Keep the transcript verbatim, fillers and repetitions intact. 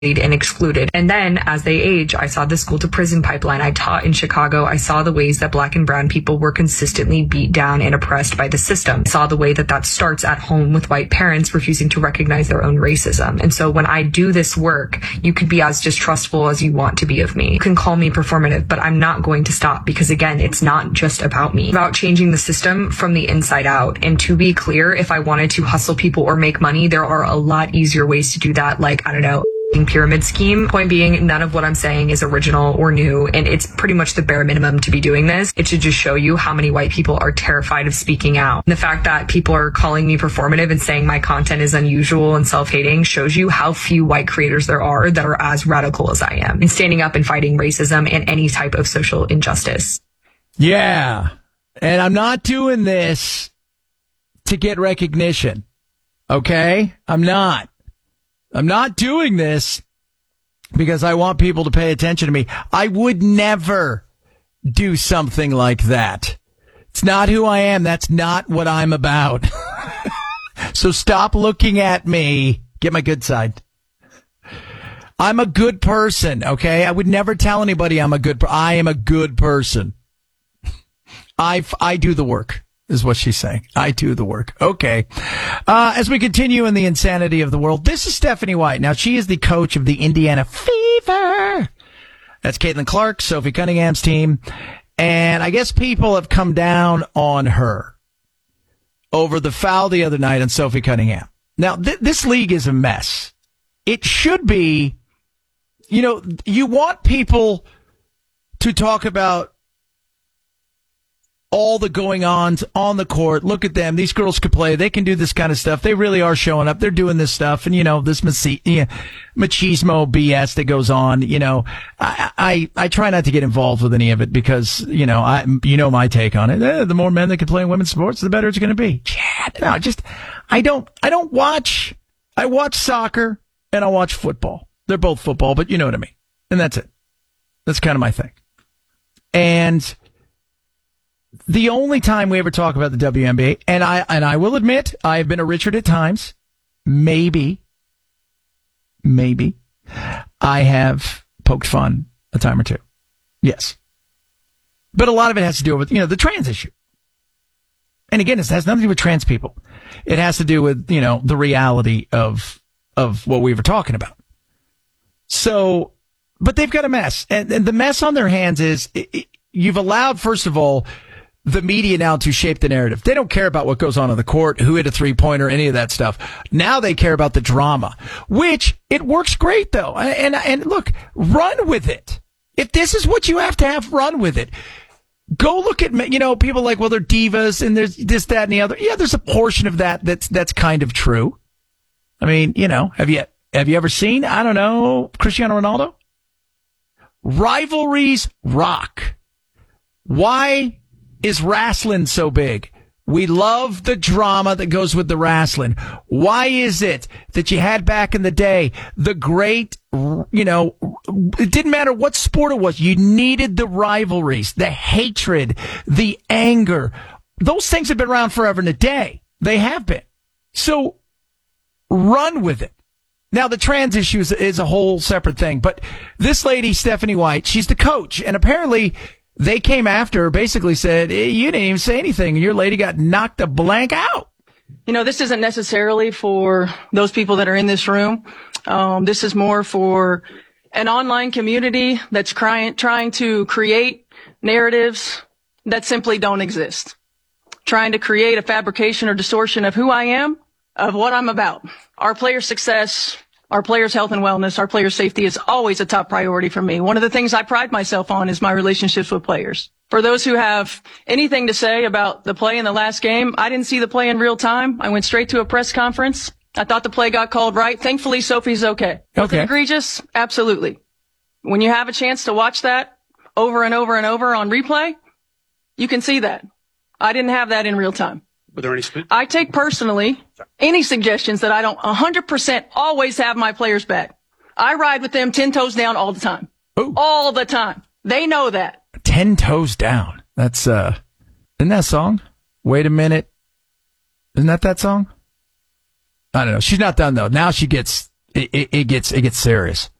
and excluded. And then as they age, I saw the school to prison pipeline. I taught in Chicago. I saw the ways that Black and brown people were consistently beat down and oppressed by the system. I saw the way that that starts at home with white parents refusing to recognize their own racism. And so when I do this work, you could be as distrustful as you want to be of me. You can call me performative, but I'm not going to stop because, again, it's not just about me. It's about changing the system from the inside out. And to be clear, if I wanted to hustle people or make money, there are a lot easier ways to do that. Like, I don't know, pyramid scheme. Point being, none of what I'm saying is original or new, and it's pretty much the bare minimum to be doing this. It should just show you how many white people are terrified of speaking out. And the fact that people are calling me performative and saying my content is unusual and self-hating shows you how few white creators there are that are as radical as I am and standing up and fighting racism and any type of social injustice. Yeah. And I'm not doing this to get recognition. Okay? I'm not. I'm not doing this because I want people to pay attention to me. I would never do something like that. It's not who I am. That's not what I'm about. So stop looking at me. Get my good side. I'm a good person, okay? I would never tell anybody I'm a good person. I am a good person. I, I do the work. Is what she's saying. I do the work. Okay. Uh, as we continue in the insanity of the world, this is Stephanie White. Now, she is the coach of the Indiana Fever. That's Caitlin Clark, Sophie Cunningham's team. And I guess people have come down on her over the foul the other night on Sophie Cunningham. Now, th- this league is a mess. It should be, you know, you want people to talk about all the going-ons on the court. Look at them. These girls could play. They can do this kind of stuff. They really are showing up. They're doing this stuff. And, you know, this machi- yeah, machismo B S that goes on, you know, I, I, I try not to get involved with any of it because, you know, I, you know, my take on it. Eh, the more men that can play in women's sports, the better it's going to be. Yeah, no, just, I don't, I don't watch, I watch soccer and I watch football. They're both football, but you know what I mean. And that's it. That's kind of my thing. And the only time we ever talk about the W N B A, and I and I will admit, I have been a Richard at times. Maybe, maybe, I have poked fun a time or two. Yes. But a lot of it has to do with, you know, the trans issue. And again, it has nothing to do with trans people. It has to do with, you know, the reality of of what we were talking about. So, but they've got a mess. And, and the mess on their hands is, it, it, you've allowed, first of all, the media now to shape the narrative. They don't care about what goes on on the court, who hit a three-pointer, any of that stuff. Now they care about the drama, which it works great, though. And, and look, run with it. If this is what you have to have, run with it. Go look at, you know, people like, well, they're divas and there's this, that, and the other. Yeah, there's a portion of that that's, that's kind of true. I mean, you know, have you, have you ever seen, I don't know, Cristiano Ronaldo? Rivalries rock. Why is wrestling so big? We love the drama that goes with the wrestling. Why is it that you had back in the day the great, you know, it didn't matter what sport it was. You needed the rivalries, the hatred, the anger. Those things have been around forever and a day. They have been. So run with it. Now, the trans issue is, is a whole separate thing. But this lady, Stephanie White, she's the coach. And apparently they came after her, basically said, hey, you didn't even say anything. Your lady got knocked a blank out. You know, this isn't necessarily for those people that are in this room. Um, this is more for an online community that's crying, trying to create narratives that simply don't exist. Trying to create a fabrication or distortion of who I am, of what I'm about. Our players' success, our players' health and wellness, our players' safety is always a top priority for me. One of the things I pride myself on is my relationships with players. For those who have anything to say about the play in the last game, I didn't see the play in real time. I went straight to a press conference. I thought the play got called right. Thankfully, Sophie's okay. Was Okay. it egregious? Absolutely. When you have a chance to watch that over and over and over on replay, you can see that. I didn't have that in real time. Were there any sp- I take personally any suggestions that I don't one hundred percent always have my players back. I ride with them ten toes down all the time. Ooh. All the time. They know that. Ten toes down. That's, uh, isn't that a song? Wait a minute. Isn't that that song? I don't know. She's not done, though. Now she gets it, it, it gets it gets serious.